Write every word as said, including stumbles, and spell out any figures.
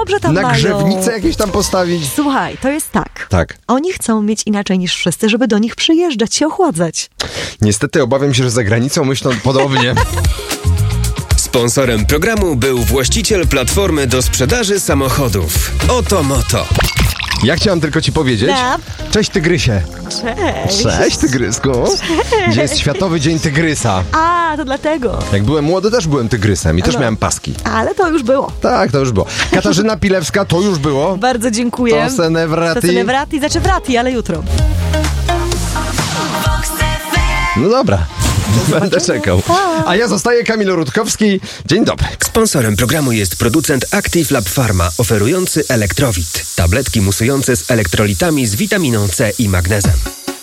dobrze tam mają. Na grzewnicę jakieś tam postawić. Słuchaj, to jest tak. Tak. Oni chcą mieć inaczej niż wszyscy, żeby do nich przyjeżdżać, się ochładzać. Niestety obawiam się, że za granicą myślą podobnie. Sponsorem programu był właściciel platformy do sprzedaży samochodów Oto Moto. Ja chciałam tylko ci powiedzieć. Da. Cześć tygrysie. Cześć. Cześć tygrysku. Gdzie jest Światowy Dzień Tygrysa. A, to dlatego. Jak byłem młody, też byłem tygrysem i też No. miałem paski. Ale to już było. Tak, to już było. Katarzyna Pilewska, to już było. Bardzo dziękuję. To se ne wrati. To se ne wrati, znaczy wrati, ale jutro. No dobra. Będę czekał. A ja zostaję Kamil Rutkowski. Dzień dobry. Sponsorem programu jest producent Active Lab Pharma, oferujący Elektrowit. Tabletki musujące z elektrolitami z witaminą C i magnezem.